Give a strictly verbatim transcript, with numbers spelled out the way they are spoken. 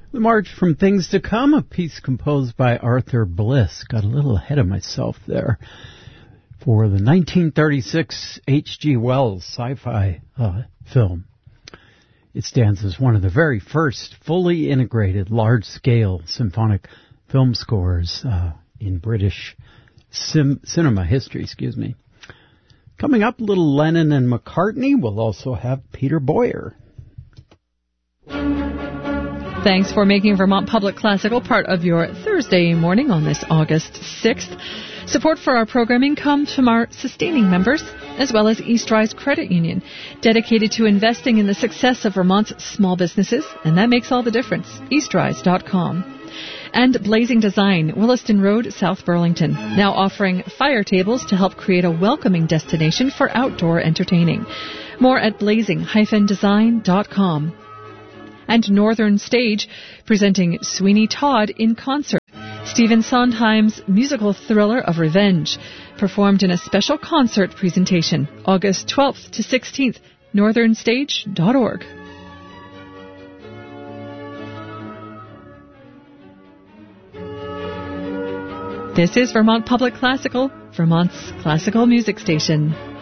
The March from Things to Come, a piece composed by Arthur Bliss. Got a little ahead of myself there. For the nineteen thirty-six H G Wells sci-fi uh, film. It stands as one of the very first fully integrated large-scale symphonic film scores uh, in British sim- cinema history. Excuse me. Coming up, little Lennon and McCartney. We'll also have Peter Boyer. Thanks for making Vermont Public Classical part of your Thursday morning on this August sixth. Support for our programming comes from our sustaining members, as well as Eastrise Credit Union, dedicated to investing in the success of Vermont's small businesses, and that makes all the difference. Eastrise dot com. And Blazing Design, Williston Road, South Burlington, now offering fire tables to help create a welcoming destination for outdoor entertaining. More at blazing dash design dot com. And Northern Stage, presenting Sweeney Todd in concert. Stephen Sondheim's musical thriller of revenge, performed in a special concert presentation, August twelfth to sixteenth, northern stage dot org. This is Vermont Public Classical, Vermont's classical music station.